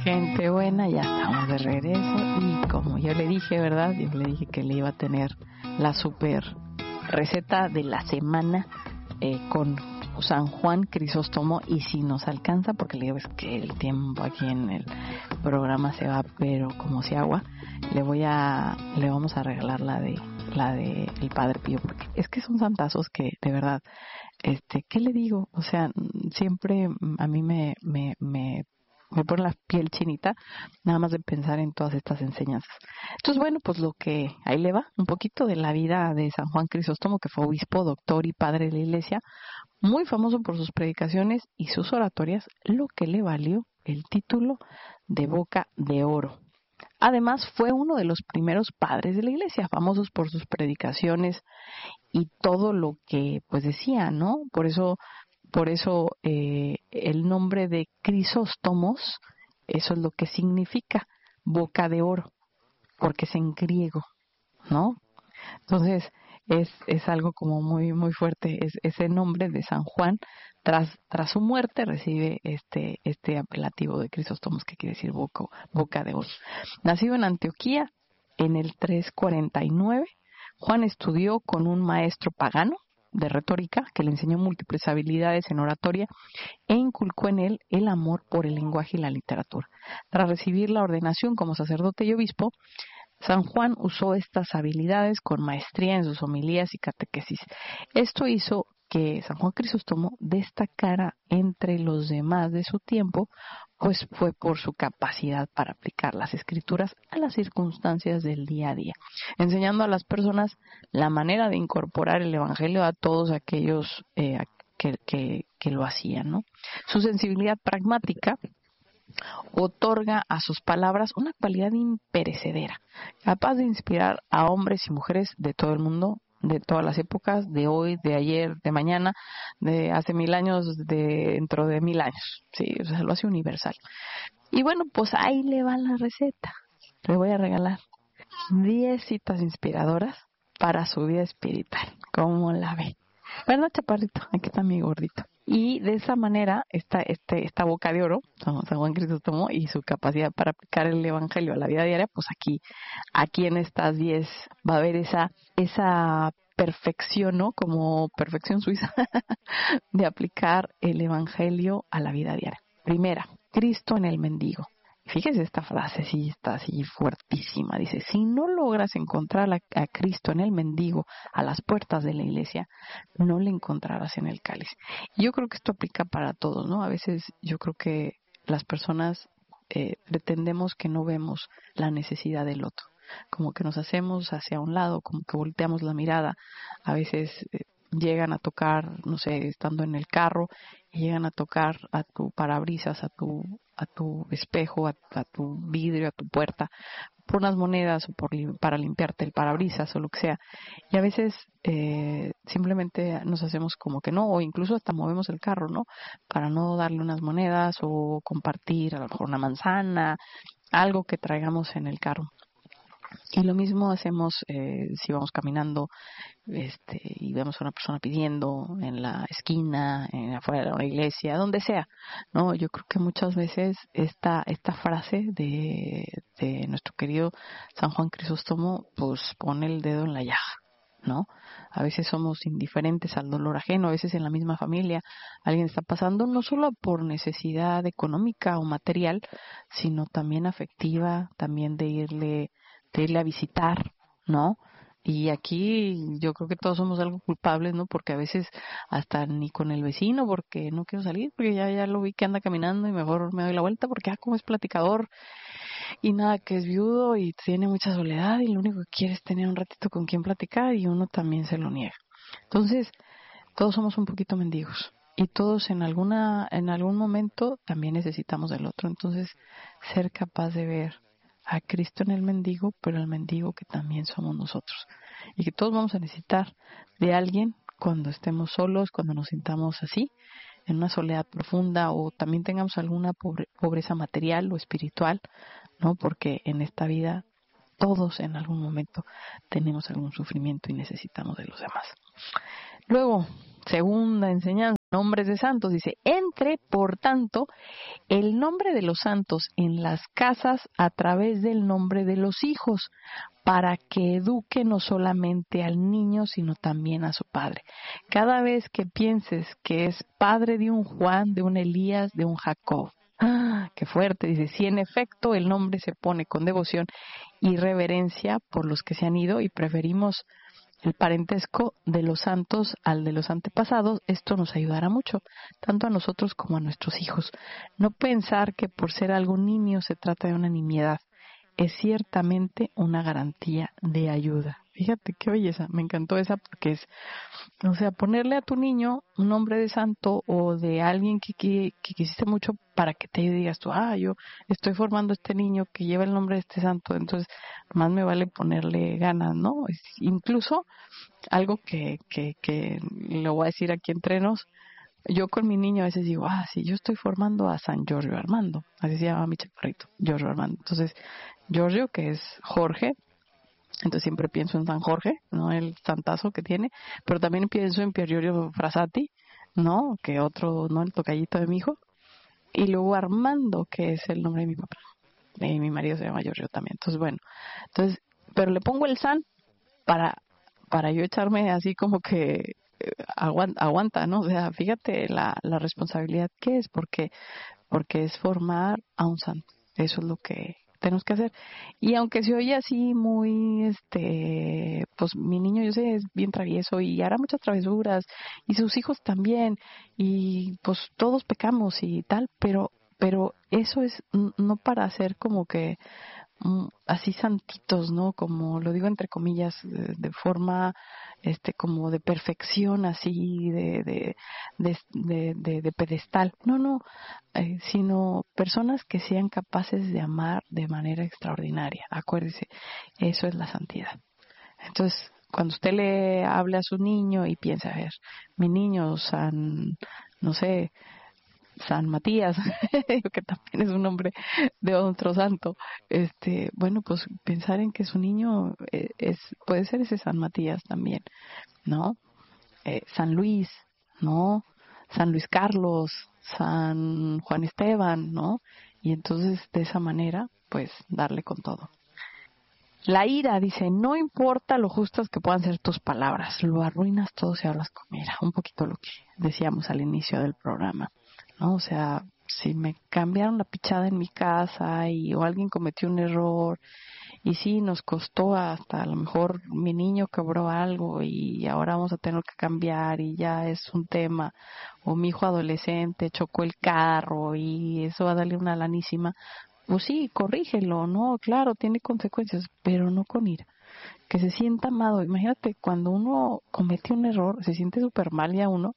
Gente buena, ya estamos de regreso y como yo le dije, ¿verdad? Yo le dije que le iba a tener la super receta de la semana con San Juan Crisóstomo, y si nos alcanza, porque le digo es que el tiempo aquí en el programa se va pero como si agua, le vamos a regalar la de el Padre Pío, porque es que son santazos que de verdad, ¿qué le digo? O sea, siempre a mí me pone la piel chinita nada más de pensar en todas estas enseñanzas. Entonces, bueno, pues lo que ahí le va, un poquito de la vida de San Juan Crisóstomo, que fue obispo, doctor y padre de la Iglesia, muy famoso por sus predicaciones y sus oratorias, lo que le valió el título de Boca de Oro. Además, fue uno de los primeros padres de la Iglesia, famosos por sus predicaciones y todo lo que pues decía, ¿no? Por eso el nombre de Crisóstomos, eso es lo que significa boca de oro, porque es en griego, ¿no? Entonces es algo como muy muy fuerte, es ese nombre de San Juan. Tras su muerte recibe este apelativo de Crisóstomos, que quiere decir boca de oro. Nacido en Antioquía en el 349, Juan estudió con un maestro pagano de retórica que le enseñó múltiples habilidades en oratoria e inculcó en él el amor por el lenguaje y la literatura. Tras recibir la ordenación como sacerdote y obispo, San Juan usó estas habilidades con maestría en sus homilías y catequesis. Esto hizo que San Juan Crisóstomo destacara entre los demás de su tiempo, pues fue por su capacidad para aplicar las escrituras a las circunstancias del día a día, enseñando a las personas la manera de incorporar el evangelio a todos aquellos que lo hacían, ¿no? Su sensibilidad pragmática otorga a sus palabras una cualidad imperecedera, capaz de inspirar a hombres y mujeres de todo el mundo, de todas las épocas, de hoy, de ayer, de mañana, de hace 1000 años, de dentro de 1000 años. Sí, o sea, lo hace universal. Y bueno, pues ahí le va la receta. Le voy a regalar 10 citas inspiradoras para su vida espiritual. ¿Cómo la ve? Bueno, chaparrito, aquí está mi gordito. Y de esa manera, esta boca de oro, San Juan Crisóstomo, y su capacidad para aplicar el evangelio a la vida diaria, pues aquí en estas 10 va a haber esa perfección, ¿no? Como perfección suiza de aplicar el evangelio a la vida diaria. Primera, Cristo en el mendigo. Fíjese, esta frase sí está así fuertísima. Dice, si no logras encontrar a Cristo en el mendigo a las puertas de la iglesia, no le encontrarás en el cáliz. Y yo creo que esto aplica para todos, ¿no? A veces yo creo que las personas pretendemos que no vemos la necesidad del otro. Como que nos hacemos hacia un lado, como que volteamos la mirada. A veces llegan a tocar, no sé, estando en el carro, y llegan a tocar a tu parabrisas, a tu espejo, a tu vidrio, a tu puerta, por unas monedas o para limpiarte el parabrisas o lo que sea. Y a veces simplemente nos hacemos como que no, o incluso hasta movemos el carro, ¿no? Para no darle unas monedas o compartir a lo mejor una manzana, algo que traigamos en el carro. Y lo mismo hacemos si vamos caminando y vemos a una persona pidiendo en la esquina, afuera de una iglesia, donde sea, ¿no? Yo creo que muchas veces esta frase de nuestro querido San Juan Crisóstomo pues pone el dedo en la llaga, ¿no? A veces somos indiferentes al dolor ajeno, a veces en la misma familia alguien está pasando no solo por necesidad económica o material, sino también afectiva, también de irle a visitar, ¿no? Y aquí yo creo que todos somos algo culpables, ¿no? Porque a veces hasta ni con el vecino, porque no quiero salir, porque ya lo vi que anda caminando y mejor me doy la vuelta, porque como es platicador y nada, que es viudo y tiene mucha soledad y lo único que quiere es tener un ratito con quien platicar, y uno también se lo niega. Entonces, todos somos un poquito mendigos y todos en algún momento también necesitamos del otro. Entonces, ser capaz de ver a Cristo en el mendigo, pero el mendigo que también somos nosotros, y que todos vamos a necesitar de alguien cuando estemos solos, cuando nos sintamos así, en una soledad profunda, o también tengamos alguna pobreza material o espiritual, ¿no? Porque en esta vida todos en algún momento tenemos algún sufrimiento y necesitamos de los demás. Luego, segunda enseñanza. nombres de santos. Dice, entre, por tanto, el nombre de los santos en las casas a través del nombre de los hijos, para que eduque no solamente al niño, sino también a su padre. Cada vez que pienses que es padre de un Juan, de un Elías, de un Jacob, qué fuerte, dice, si en efecto el nombre se pone con devoción y reverencia por los que se han ido y preferimos el parentesco de los santos al de los antepasados, esto nos ayudará mucho, tanto a nosotros como a nuestros hijos. No pensar que por ser algo niño se trata de una nimiedad, es ciertamente una garantía de ayuda. Fíjate qué belleza, me encantó esa porque es, o sea, ponerle a tu niño un nombre de santo o de alguien que quisiste mucho para que te ayude y digas tú, yo estoy formando a este niño que lleva el nombre de este santo, entonces más me vale ponerle ganas, ¿no? Incluso algo que le voy a decir aquí entre nos, yo con mi niño a veces digo, sí, yo estoy formando a San Giorgio Armando, así se llama mi chaparrito, Giorgio Armando. Entonces, Giorgio, que es Jorge, entonces siempre pienso en San Jorge, ¿no? El santazo que tiene, pero también pienso en Pier Giorgio Frassati, ¿no? Que otro, ¿no? El tocallito de mi hijo. Y luego Armando, que es el nombre de mi papá. Y mi marido se llama Giorgio también. Entonces, bueno. Entonces, pero le pongo el San para, para yo echarme así como que aguanta, ¿no? O sea, fíjate la responsabilidad que es, porque es formar a un santo. Eso es lo que tenemos que hacer. Y aunque se oye así muy, pues mi niño yo sé es bien travieso y hará muchas travesuras y sus hijos también y pues todos pecamos y tal, pero eso es no para hacer como que así santitos, ¿no? Como lo digo entre comillas, de forma, como de perfección, así, de pedestal. No, sino personas que sean capaces de amar de manera extraordinaria. Acuérdese, eso es la santidad. Entonces, cuando usted le hable a su niño y piensa, a ver, mi niño, no sé, San Matías, que también es un nombre de otro santo, bueno, pues pensar en que su niño puede ser ese San Matías también, ¿no? San Luis, ¿no? San Luis Carlos, San Juan Esteban, ¿no? Y entonces de esa manera, pues darle con todo. La ira dice, no importa lo justas que puedan ser tus palabras, lo arruinas todo si hablas con ira. Un poquito lo que decíamos al inicio del programa, ¿no? O sea, si me cambiaron la pichada en mi casa o alguien cometió un error y sí, nos costó hasta a lo mejor mi niño quebró algo y ahora vamos a tener que cambiar y ya es un tema, o mi hijo adolescente chocó el carro y eso va a darle una lanísima, pues sí, corrígelo, no, claro, tiene consecuencias, pero no con ira. Que se sienta amado. Imagínate, cuando uno comete un error, se siente súper mal ya uno,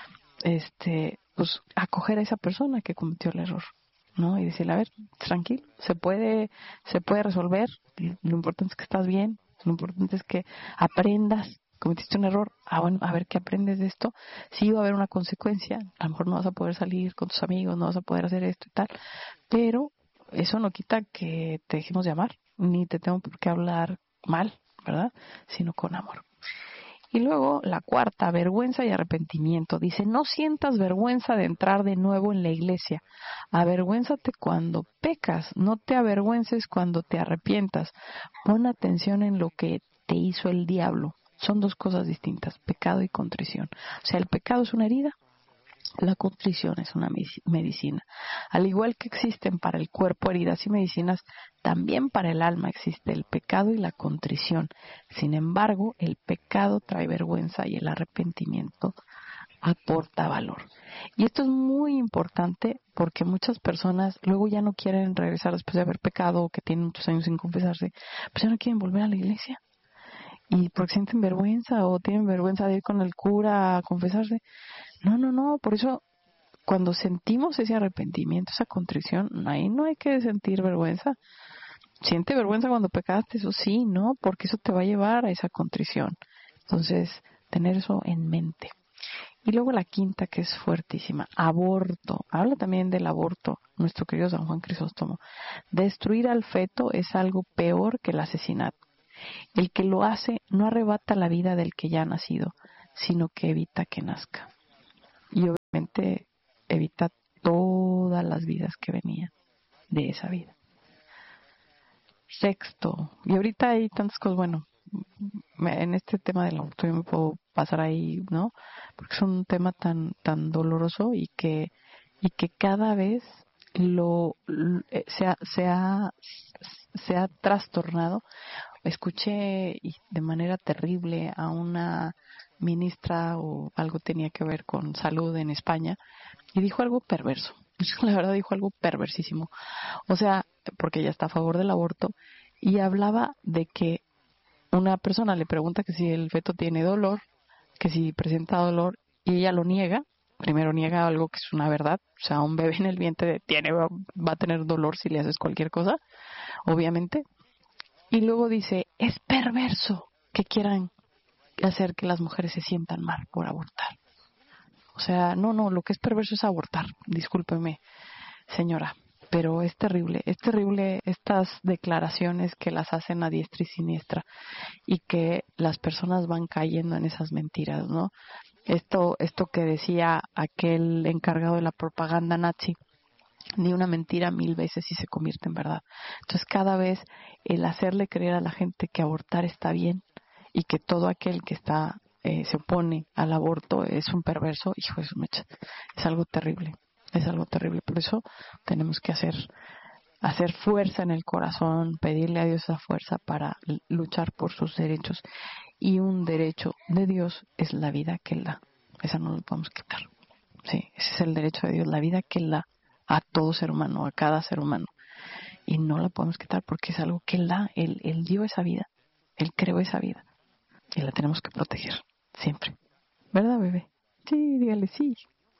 pues acoger a esa persona que cometió el error, ¿no? Y decirle, a ver, tranquilo, se puede resolver, lo importante es que estás bien, lo importante es que aprendas, cometiste un error, bueno, a ver qué aprendes de esto, sí va a haber una consecuencia, a lo mejor no vas a poder salir con tus amigos, no vas a poder hacer esto y tal, pero eso no quita que te dejemos de amar, ni te tengo por qué hablar mal, ¿verdad? Sino con amor. Y luego la cuarta, vergüenza y arrepentimiento. Dice, no sientas vergüenza de entrar de nuevo en la iglesia. Avergüénzate cuando pecas, no te avergüences cuando te arrepientas. Pon atención en lo que te hizo el diablo. Son dos cosas distintas, pecado y contrición. O sea, el pecado es una herida, la contrición es una medicina. Al igual que existen para el cuerpo heridas y medicinas, también para el alma existe el pecado y la contrición. Sin embargo, el pecado trae vergüenza y el arrepentimiento aporta valor. Y esto es muy importante porque muchas personas luego ya no quieren regresar después de haber pecado o que tienen muchos años sin confesarse, pues ya no quieren volver a la iglesia. Y porque sienten vergüenza o tienen vergüenza de ir con el cura a confesarse. No, por eso cuando sentimos ese arrepentimiento, esa contrición, ahí no hay que sentir vergüenza. Siente vergüenza cuando pecaste, eso sí, ¿no? Porque eso te va a llevar a esa contrición. Entonces, tener eso en mente. Y luego la quinta, que es fuertísima, aborto. Habla también del aborto, nuestro querido San Juan Crisóstomo. Destruir al feto es algo peor que el asesinato. El que lo hace no arrebata la vida del que ya ha nacido, sino que evita que nazca. Y realmente evita todas las vidas que venían de esa vida. Sexto, y ahorita hay tantas cosas, bueno, en este tema del aborto yo me puedo pasar ahí, ¿no? Porque es un tema tan doloroso y que cada vez se ha trastornado. Escuché de manera terrible a una ministra o algo tenía que ver con salud en España y dijo algo perverso. La verdad dijo algo perversísimo. O sea, porque ella está a favor del aborto y hablaba de que una persona le pregunta que si el feto tiene dolor, que si presenta dolor y ella lo niega. Primero niega algo que es una verdad, o sea, un bebé en el vientre va a tener dolor si le haces cualquier cosa, obviamente. Y luego dice, es perverso que quieran hacer que las mujeres se sientan mal por abortar. O sea, no, lo que es perverso es abortar, discúlpeme, señora, pero es terrible estas declaraciones que las hacen a diestra y siniestra y que las personas van cayendo en esas mentiras, ¿no? Esto que decía aquel encargado de la propaganda nazi, ni una mentira 1000 veces y se convierte en verdad. Entonces cada vez el hacerle creer a la gente que abortar está bien y que todo aquel que se opone al aborto es un perverso, hijo de su mecha, es algo terrible, por eso tenemos que hacer fuerza en el corazón, pedirle a Dios esa fuerza para luchar por sus derechos, y un derecho de Dios es la vida que Él da, esa no lo podemos quitar, sí, ese es el derecho de Dios, la vida que Él da a todo ser humano, a cada ser humano, y no la podemos quitar porque es algo que Él da, Él dio esa vida, Él creó esa vida, y la tenemos que proteger, siempre, ¿verdad, bebé? Sí, dígale sí.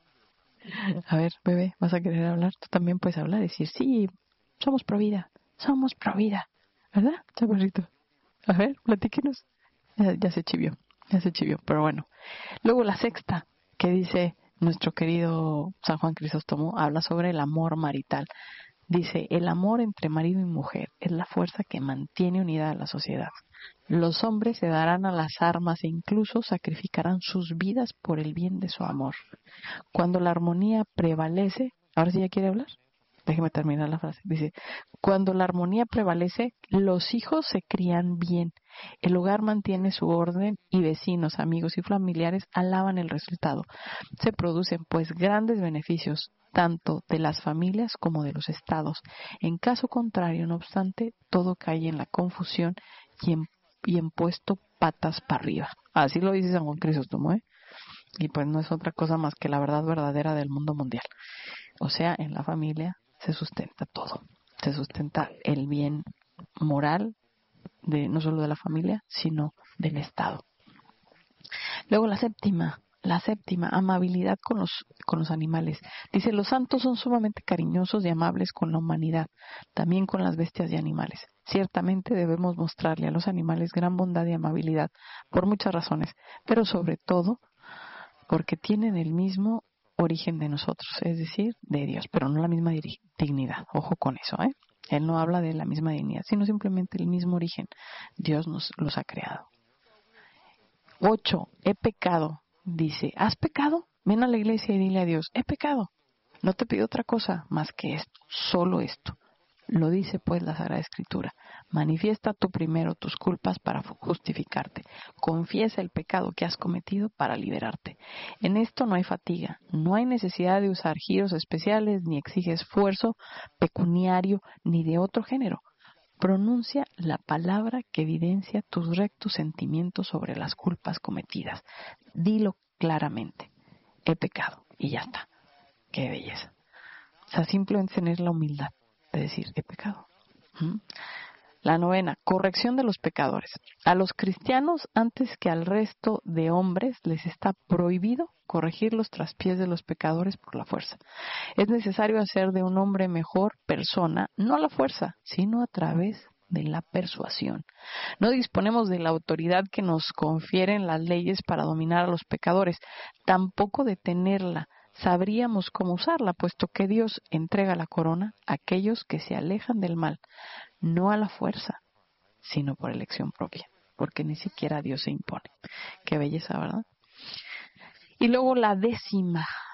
A ver, bebé, ¿vas a querer hablar? Tú también puedes hablar y decir, sí, somos pro vida, ¿verdad, chaparrito? A ver, platíquenos. Ya se chivió, pero bueno. Luego la sexta, que dice nuestro querido San Juan Crisóstomo, habla sobre el amor marital. Dice, el amor entre marido y mujer es la fuerza que mantiene unida a la sociedad. Los hombres se darán a las armas e incluso sacrificarán sus vidas por el bien de su amor. Cuando la armonía prevalece, ahora sí ya quiere hablar, déjeme terminar la frase, dice, cuando la armonía prevalece, los hijos se crían bien, el hogar mantiene su orden y vecinos, amigos y familiares alaban el resultado. Se producen pues grandes beneficios, tanto de las familias como de los estados. En caso contrario, no obstante, todo cae en la confusión y en puesto patas para arriba. Así lo dice San Juan Crisóstomo, ¿eh? Y pues no es otra cosa más que la verdad verdadera del mundo mundial. O sea, en la familia se sustenta todo. Se sustenta el bien moral de no solo de la familia, sino del Estado. Luego la séptima, amabilidad con los animales. Dice, los santos son sumamente cariñosos y amables con la humanidad, también con las bestias y animales. Ciertamente debemos mostrarle a los animales gran bondad y amabilidad por muchas razones, pero sobre todo porque tienen el mismo origen de nosotros, es decir, de Dios, pero no la misma dignidad. Ojo con eso, ¿eh? Él no habla de la misma dignidad, sino simplemente el mismo origen. Dios los ha creado. 8. He pecado. Dice, ¿has pecado? Ven a la iglesia y dile a Dios, he pecado. No te pido otra cosa más que esto, solo esto. Lo dice pues la Sagrada Escritura. Manifiesta tú primero tus culpas para justificarte. Confiesa el pecado que has cometido para liberarte. En esto no hay fatiga, no hay necesidad de usar giros especiales, ni exige esfuerzo pecuniario, ni de otro género. Pronuncia la palabra que evidencia tus rectos sentimientos sobre las culpas cometidas. Dilo claramente. He pecado. Y ya está. Qué belleza. O sea, simplemente tener la humildad de decir, he pecado. La 9, corrección de los pecadores. A los cristianos, antes que al resto de hombres, les está prohibido corregir los traspiés de los pecadores por la fuerza. Es necesario hacer de un hombre mejor persona, no a la fuerza, sino a través de la persuasión. No disponemos de la autoridad que nos confieren las leyes para dominar a los pecadores, tampoco de tenerla. Sabríamos cómo usarla, puesto que Dios entrega la corona a aquellos que se alejan del mal, no a la fuerza, sino por elección propia, porque ni siquiera Dios se impone. Qué belleza, ¿verdad? Y luego la 10,